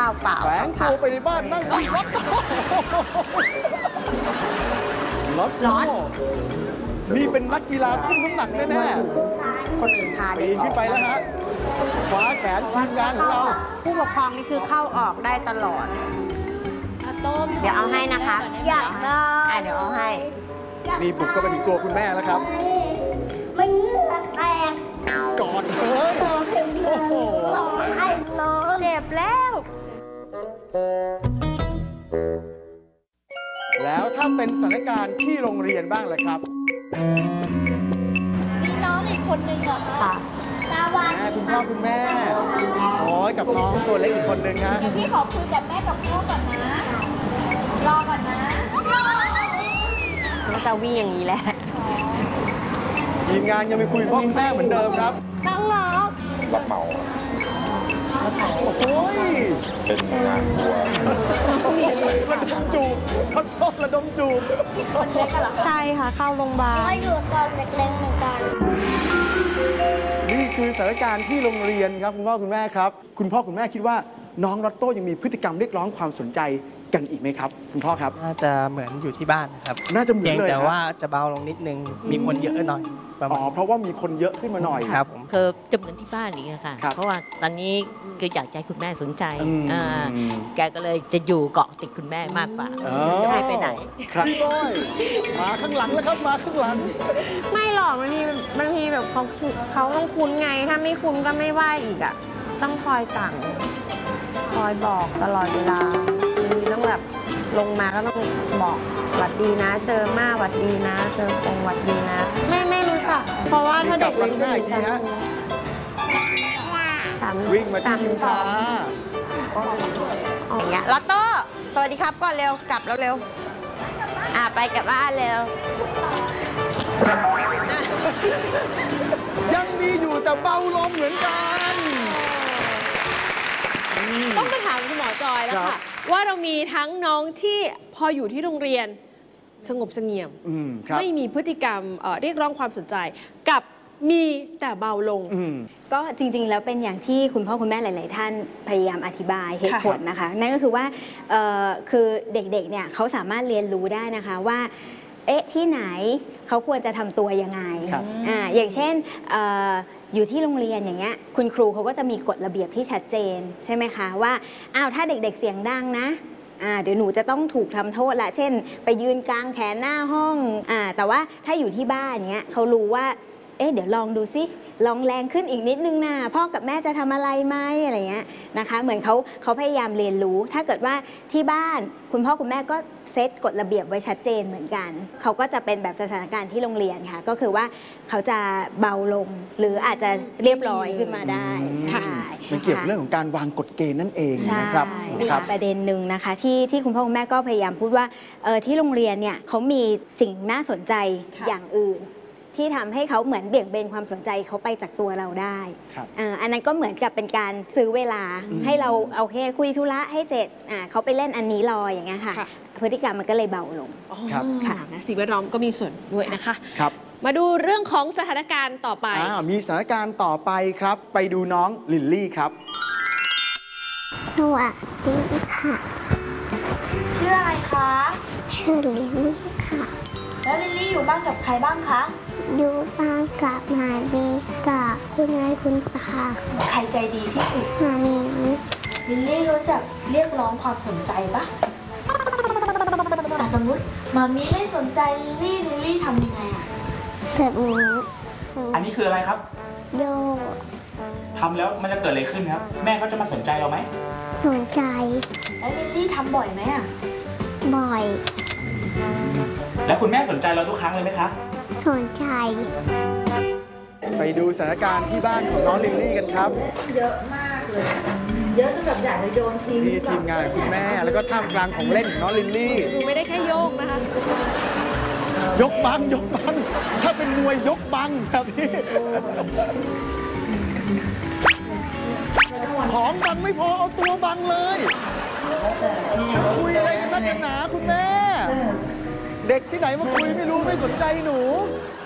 าวเปล่าแฝงตัวไปในบ้านนั่งรถรถนี่เป็นนักกีฬาทุ่มน้ำหนักแน่ๆคนอื่นพาปีนขึ้นไปแล้วฮะขวาแขนทีมงานของเราผู้ปกครองนี่คือเข้าออกได้ตลอดเดี๋ยวเอาให้นะคะอยากได้เดี๋ยวเอาให้นี่บุกก็ไปถึงตัวคุณแม่แล้วครับไม่เลือกแตกกอดเลยโอ้โหเจ็บแล้วแล้วถ้าเป็นสถานการณ์ที่โรงเรียนบ้างล่ะครับมีน้องอีกคนนึงเหรอคะคุณพ่อคุณแม่โอ้ยกับน้องตัวเล็กอีกคนนึงฮะพี่ขอคุยกับแม่กับพ่อก่อนนะรอก่อนนะมันจะวิ่งอย่างนี้แหละทีมงานยังไม่คุยพ่อคุณแม่เหมือนเดิมครับน้องรับเหมาโอ้ยเป็นงานบัวระดมจูบขอโทษระดมจูบใช่ค่ะเข้าโรงพยาบาลก็อยู่ตอนเล็กๆเหมือนกันนี่คือสถานการณ์ที่โรงเรียนครับคุณพ่อคุณแม่ครับคุณพ่อคุณแม่คิดว่าน้องรอตโต้ยังมีพฤติกรรมเรียกร้องความสนใจกันอีกไหมครับคุณพ่อครับน่าจะเหมือนอยู่ที่บ้านครับน่าจะเหมือนเลยแต่ว่าจะเบาลงนิดนึงมีคนเยอะหน่อยเพราะว่ามีคนเยอะขึ้นมาหน่อยครับผมคือจะเหมือนที่บ้านนี้ค่ะเพราะว่าตอนนี้คืออยากให้คุณแม่สนใจแกก็เลยจะอยู่เกาะติดคุณแม่มากกว่าจะไม่ไปไหนครับพี่บอยมาข้างหลังแล้วครับมาข้างหลังไม่หรอกบางทีแบบเขาต้องคุ้นไงถ้าไม่คุ้นก็ไม่ว่าอีกอ่ะต้องคอยสั่งคอยบอกตลอดเวลาบางทีต้องแบบลงมาก็ต้องบอกหวัดดีนะเจอมาหวัดดีนะเจอคงหวัดดีนะไม่รู้สักเพราะว่าถ้าเด็กเล็กจะอยู่ชั้นวิ่งมาที่ชิงช้าอย่างเงี้ยลอตโต้สวัสดีครับก่อนเร็วกลับแล้วเร็วไปกลับบ้านเร็วยังมีอยู่แต่เบาลงเหมือนกันต้องไปถามคุณหมอจอยแล้วค่ะว่าเรามีทั้งน้องที่พออยู่ที่โรงเรียนสงบเสงี่ยมไม่มีพฤติกรรมเรียกร้องความสนใจกับมีแต่เบาลงก็จริงๆแล้วเป็นอย่างที่คุณพ่อคุณแม่หลายๆท่านพยายามอธิบายเหตุผลนะคะนั่นก็คือว่าคือเด็กๆเนี่ยเขาสามารถเรียนรู้ได้นะคะว่าที่ไหนเขาควรจะทำตัวยังไงอย่างเช่นอยู่ที่โรงเรียนอย่างเงี้ยคุณครูเขาก็จะมีกฎระเบียบที่ชัดเจนใช่ไหมคะว่าถ้าเด็กๆเสียงดังนะเดี๋ยวหนูจะต้องถูกทำโทษละเช่นไปยืนกลางแขนหน้าห้องแต่ว่าถ้าอยู่ที่บ้านเนี้ยเขารู้ว่าเดี๋ยวลองดูซิลองแรงขึ้นอีกนิดนึงนะพ่อกับแม่จะทำอะไรไหมอะไรเงี้ยนะคะเหมือนเขาพยายามเรียนรู้ถ้าเกิดว่าที่บ้านคุณพ่อคุณแม่ก็เซตกฎระเบียบไว้ชัดเจนเหมือนกันเขาก็จะเป็นแบบสถานการณ์ที่โรงเรียนค่ะก็คือว่าเขาจะเบาลงหรืออาจจะเรียบร้อยขึ้นมาได้ใช่มันเกี่ยวกับเรื่องของการวางกฎเกณฑ์นั่นเองนะครับอีกประเด็นหนึ่งนะคะที่คุณพ่อคุณแม่ก็พยายามพูดว่าที่โรงเรียนเนี่ยเขามีสิ่งน่าสนใจอย่างอื่นที่ทำให้เขาเหมือนเบี่ยงเบนความสนใจเขาไปจากตัวเราได้อันนั้นก็เหมือนกับเป็นการซื้อเวลาให้เราเอาแค่คุยธุระให้เสร็จเขาไปเล่นอันนี้รออย่างเงี้ยค่ะพฤติกรรมมันก็เลยเบาลงค่ะสิ่งแวดล้อมก็มีส่วนด้วยนะคะมาดูเรื่องของสถานการณ์ต่อไปมีสถานการณ์ต่อไปครับไปดูน้องลิลลี่ครับสวัสดีค่ะชื่ออะไรคะชื่อลิลลี่ค่ะแล้วลิลลี่อยู่บ้านกับใครบ้างคะอยู่บ้านกับมามีกับคุณยายคุณตาใครใจดีที่สุดมามีลิลลี่รู้จักเรียกร้องความสนใจปะสมมติมามีไม่สนใจลิลลี่ทำยังไงแบบนี้อันนี้คืออะไรครับโยทำแล้วมันจะเกิดอะไรขึ้นครับแม่เขาจะมาสนใจเราไหมสนใจแล้วลิลลี่ทำบ่อยไหมบ่อยแล้วคุณแม่สนใจเราทุกครั้งเลยไหมคะสนใจไปดูสถานการณ์ที่บ้านของน้องลิลลี่กันครับเยอะมากเลยเยอะจนแบบอยากจะโยนทิ้งนี่ทีมงานคุณแม่แล้วก็ท่ามกลางของเล่นของน้องลิลลี่ดูไม่ได้แค่โยกนะคะยกบังถ้าเป็นมวยยกบังครับพี่ของบังไม่พอเอาตัวบังเลยจะคุยอะไรกันนักหนาคุณแม่เด็กที่ไหนมาคุยไม่รู้ไม่สนใจหนู